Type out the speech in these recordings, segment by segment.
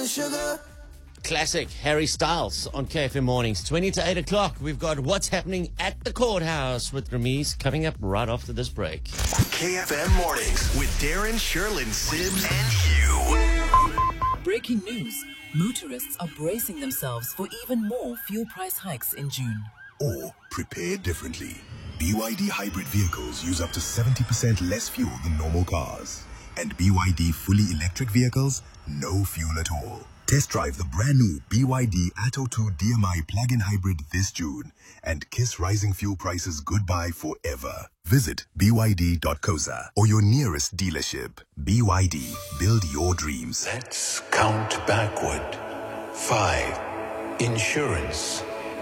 sugar. Classic Harry Styles on KFM Mornings, 20 to 8 o'clock. We've got What's Happening at the Courthouse with Ramiz coming up right after this break. KFM Mornings with Darren, Sherlyn, Sims, and Hugh. Breaking news. Motorists are bracing themselves for even more fuel price hikes in June. Or prepare differently. BYD hybrid vehicles use up to 70% less fuel than normal cars. And BYD fully electric vehicles, no fuel at all. Test drive the brand new BYD Atto 2 DMI plug-in hybrid this June and kiss rising fuel prices goodbye forever. Visit byd.coza or your nearest dealership. BYD, build your dreams. Let's count backward. 5, insurance.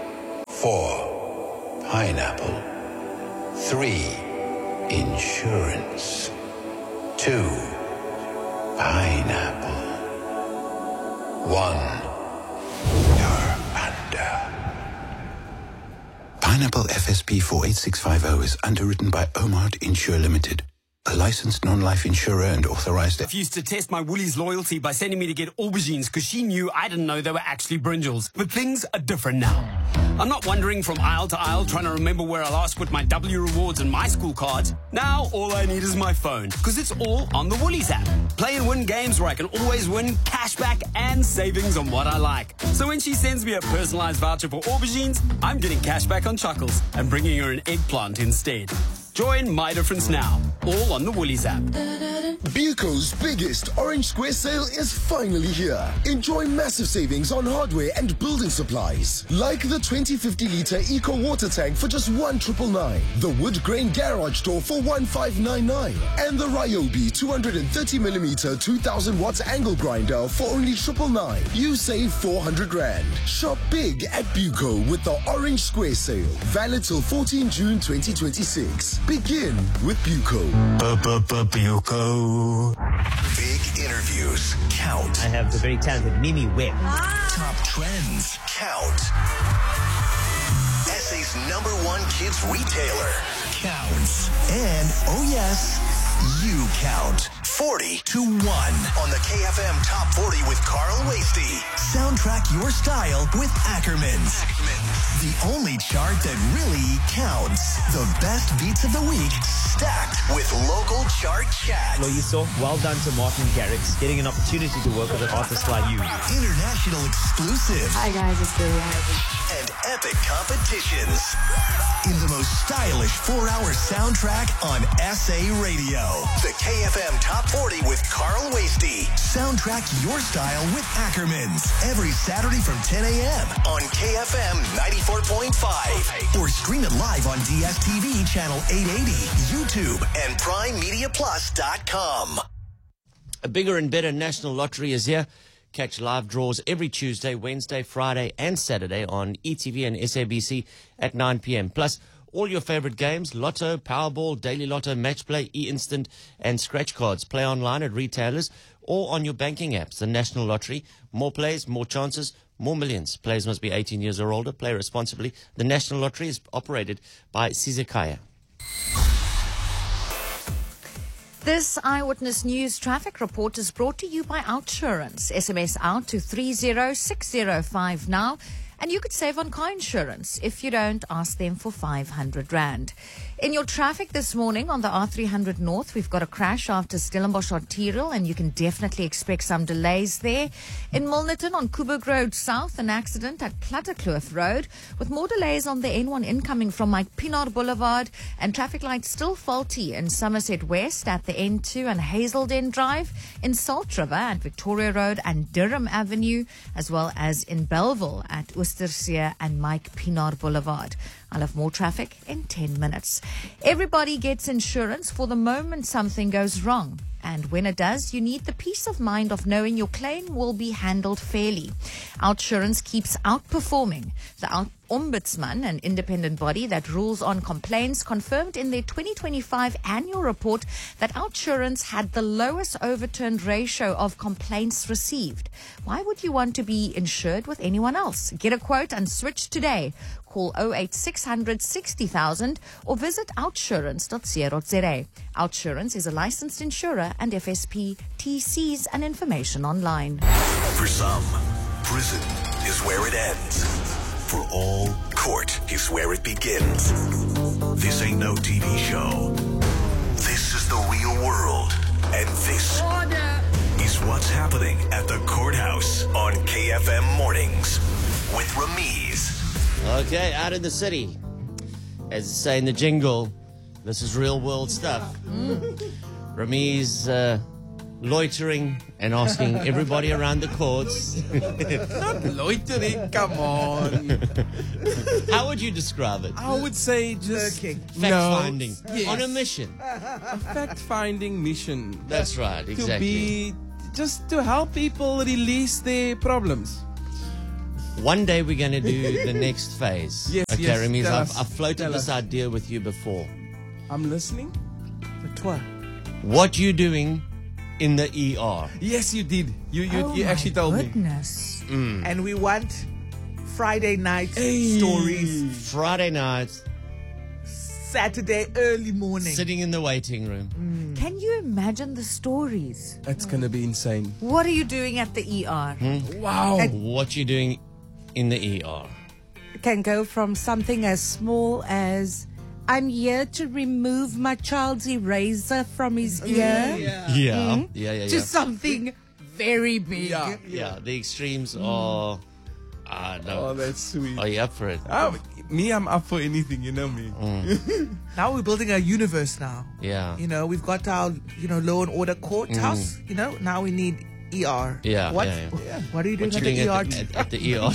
4, pineapple. 3, insurance. 2, pineapple. 1, your panda. Pineapple FSP 48650 is underwritten by Omart Insure Limited, a licensed non-life insurer and authorized. Steph used to test my Woolies loyalty by sending me to get aubergines because she knew I didn't know they were actually brinjals. But things are different now. I'm not wandering from aisle to aisle trying to remember where I last put my W rewards and my school cards. Now all I need is my phone because it's all on the Woolies app. Play and win games where I can always win cashback and savings on what I like. So when she sends me a personalized voucher for aubergines, I'm getting cashback on chuckles and bringing her an eggplant instead. Join My Difference now, all on the Woolies app. Buco's biggest Orange Square sale is finally here. Enjoy massive savings on hardware and building supplies. Like the 2050-litre Eco Water Tank for just 1,999. The Wood Grain Garage Door for 1,599. And the Ryobi 230mm 2,000 watts angle grinder for only 999. You save 400 Rand. Shop big at Buco with the Orange Square sale. Valid till 14 June 2026. Begin with Buco. Buco. Big interviews count. I have the very talented Mimi Webb. Top trends count. SA's #1 kids retailer counts. And, oh yes, you count. 40 to 1 on the KFM Top 40 with Carl Wasty. Soundtrack your style with Ackermans. The only chart that really counts. The best beats of the week stacked with local chart chat. Well, you saw, well done to Martin Garrix getting an opportunity to work with an artist like you. International exclusive. Hi guys, it's Billie Eilish. And epic competitions. In the most stylish 4-hour soundtrack on SA Radio. The KFM Top 40 with Carl Wasty. Soundtrack your style with Ackermans. Every Saturday from 10 a.m. on KFM 94.5. Or stream it live on DSTV channel 880, YouTube, and PrimeMediaPlus.com. A bigger and better national lottery is here. Catch live draws every Tuesday, Wednesday, Friday, and Saturday on ETV and SABC at 9 p.m. Plus, all your favorite games, Lotto, Powerball, Daily Lotto, Match Play, E-Instant, and Scratch Cards. Play online at retailers or on your banking apps. The National Lottery. More plays, more chances, more millions. Players must be 18 years or older. Play responsibly. The National Lottery is operated by Sizekaya. This Eyewitness News traffic report is brought to you by Outsurance. SMS out to 30605 now, and you could save on car insurance. If you don't, ask them for 500 Rand. In your traffic this morning on the R300 North, we've got a crash after Stellenbosch Arterial, and you can definitely expect some delays there. In Milnerton on Coburg Road South, an accident at Clutterkloof Road, with more delays on the N1 incoming from Mike Pienaar Boulevard, and traffic lights still faulty in Somerset West at the N2 and Hazelden Drive, in Salt River at Victoria Road and Durham Avenue, as well as in Belleville at Oostersee and Mike Pienaar Boulevard. I'll have more traffic in 10 minutes. Everybody gets insurance for the moment something goes wrong. And when it does, you need the peace of mind of knowing your claim will be handled fairly. Outsurance keeps outperforming. The Ombudsman, an independent body that rules on complaints, confirmed in their 2025 annual report that Outsurance had the lowest overturned ratio of complaints received. Why would you want to be insured with anyone else? Get a quote and switch today. Call 08600 60,000 or visit outsurance.co.za. Outsurance is a licensed insurer and FSP TCs and information online. For some, prison is where it ends. For all, court is where it begins. This ain't no TV show. This is the real world. And this is what's happening at the courthouse on KFM Mornings with Ramiz. Okay, out in the city. As they say in the jingle, this is real world stuff. Ramiz loitering and asking everybody around the courts. Not loitering, come on. How would you describe it? I would say just Fact-finding. Yes. On a mission. A fact-finding mission. That's right, exactly. Just to help people release their problems. One day we're going to do the next phase. Yes, okay, yes, Ramiz, tell I've us, floated tell this us. idea with you before. I'm listening. What you doing in the ER? Yes, you did. You Oh actually my told me. goodness. And we want Friday night stories, Friday night, Saturday early morning. sitting in the waiting room. Can you imagine the stories? That's gonna be insane. What are you doing at the ER? Wow. What you doing in the ER? Can go from something as small as I'm here to remove my child's eraser from his ear Yeah. to something very big. Yeah, the extremes are... no. Oh, that's sweet. Are you up for it? I'm up for anything, you know me. Now we're building a universe now. Yeah. You know, we've got our, Law and Order courthouse. Now we need ER. Yeah, What? yeah. What are you doing What you at doing the ER? at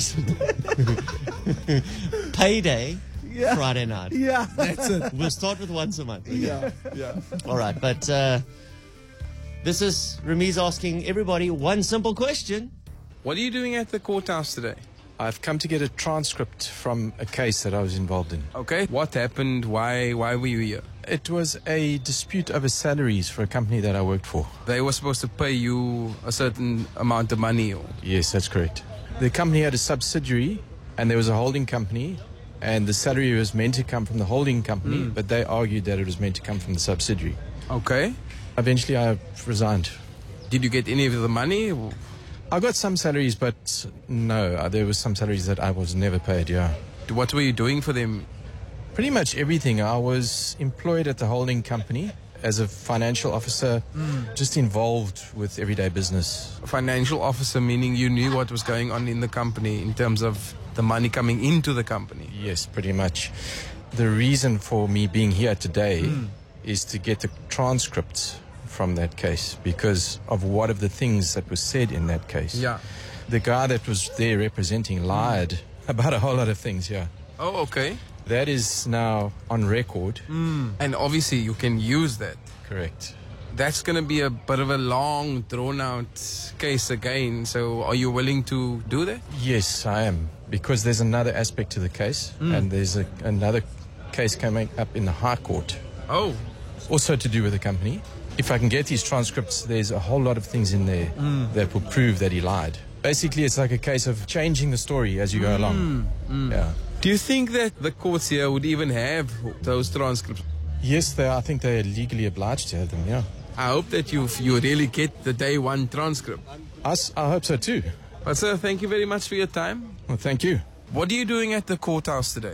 the ER? Payday, Friday night. Yeah. That's it. We'll start with once a month. Okay? Yeah. All right, but this is Ramiz asking everybody one simple question. What are you doing at the courthouse today? I've come to get a transcript from a case that I was involved in. Okay. What happened? Why were you here? It was a dispute over salaries for a company that I worked for. They were supposed to pay you a certain amount of money. Yes, that's correct. The company had a subsidiary and there was a holding company, and the salary was meant to come from the holding company, but they argued that it was meant to come from the subsidiary. Okay. Eventually I resigned. Did you get any of the money? I got some salaries, but no, there was some salaries that I was never paid, yeah. What were you doing for them? Pretty much everything. I was employed at the holding company as a financial officer, just involved with everyday business. Financial officer, meaning you knew what was going on in the company in terms of the money coming into the company. Yes, pretty much. The reason for me being here today is to get the transcripts from that case because of one of the things that was said in that case. Yeah. The guy that was there representing lied about a whole lot of things, yeah. Oh, okay. That is now on record. And obviously you can use that. Correct. That's going to be a bit of a long, drawn-out case again. So are you willing to do that? Yes, I am. Because there's another aspect to the case, and there's another case coming up in the High Court. Oh. Also to do with the company. If I can get these transcripts, there's a whole lot of things in there that will prove that he lied. Basically, it's like a case of changing the story as you go along. Yeah. Do you think that the courts here would even have those transcripts? Yes, I think they're legally obliged to have them, yeah. I hope that you really get the day one transcript. I hope so too. But sir, thank you very much for your time. Well, thank you. What are you doing at the courthouse today?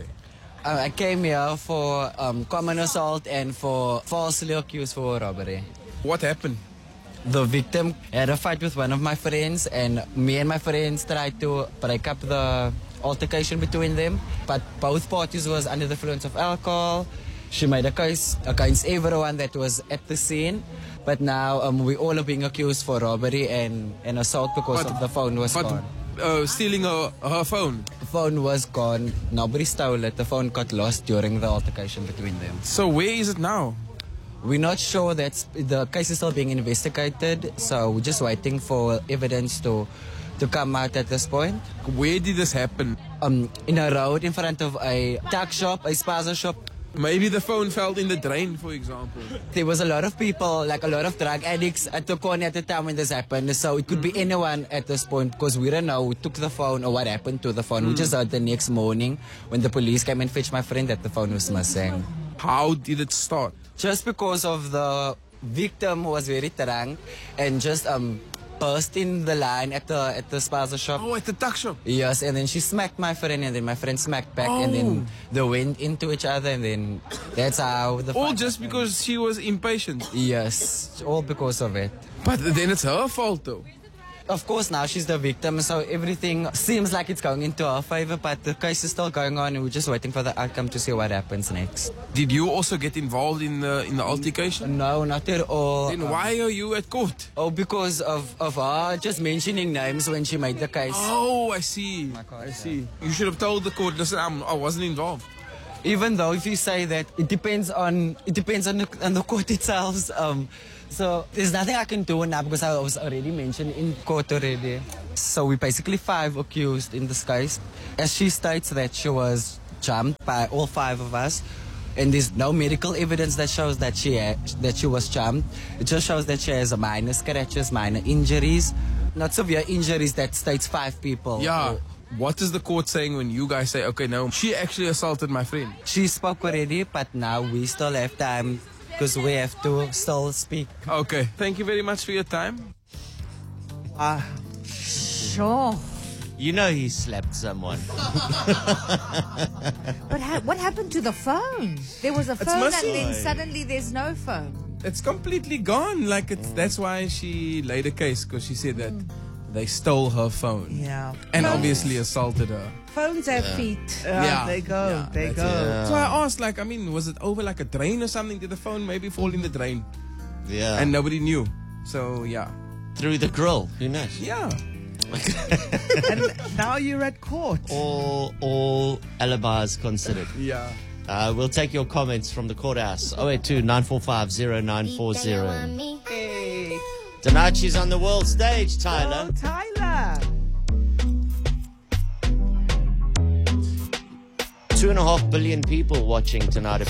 I came here for common assault and for falsely accused for robbery. What happened? The victim had a fight with one of my friends, and me and my friends tried to break up the altercation between them, but both parties was under the influence of alcohol. She made a case against everyone that was at the scene, but now we all are being accused for robbery and assault because of the phone was gone. Stealing her phone? The phone was gone. Nobody stole it. The phone got lost during the altercation between them. So where is it now? We're not sure. The case is still being investigated, so we're just waiting for evidence to come out at this point. Where did this happen? In a road in front of a tuck shop, a spaza shop. Maybe the phone fell in the drain, for example. There was a lot of people, like a lot of drug addicts at the corner at the time when this happened. So it could be anyone at this point because we don't know who took the phone or what happened to the phone. We just heard the next morning when the police came and fetched my friend that the phone was missing. How did it start? Just because of the victim who was very drunk and just burst in the line at the spaza shop. Oh, at the tuck shop. Yes, and then she smacked my friend, and then my friend smacked back, and then they went into each other, and then that's how the All fight just happened. because she was impatient. Yes, all because of it. But then it's her fault though. Of course, now she's the victim, so everything seems like it's going into her favor, but the case is still going on, and we're just waiting for the outcome to see what happens next. Did you also get involved in the altercation? No, not at all. Then why are you at court? Oh, because of her just mentioning names when she made the case. Oh, I see. I see. You should have told the court, listen, I wasn't involved. Even though if you say that, it depends on the court itself. So there's nothing I can do now because I was already mentioned in court already. So we're basically 5 accused in this case. As she states that she was jumped by all 5 of us, and there's no medical evidence that shows that she was jumped. It just shows that she has minor scratches, minor injuries, not severe injuries that states 5 people. Yeah. What is the court saying when you guys say, okay, no, she actually assaulted my friend? She spoke already, but now we still have time because we have to still speak. Okay. Thank you very much for your time. Sure. You know he slapped someone. But what happened to the phone? There was a It's phone and missing. then suddenly there's no phone. It's completely gone. Like that's why she laid a case, because she said that they stole her phone. Yeah. And Phones- obviously assaulted her. Phones have feet. They go. They go. So I asked, like, I mean, was it over like a drain or something? Did the phone maybe fall in the drain? Yeah. And nobody knew. So yeah. Through the grill. Who knows? Yeah. And now you're at court. All alibis considered. Yeah. We'll take your comments from the courthouse. 082-945-0940. Hey. Tonight she's on the world stage, Tyler. Oh, Tyler. 2.5 billion people watching tonight.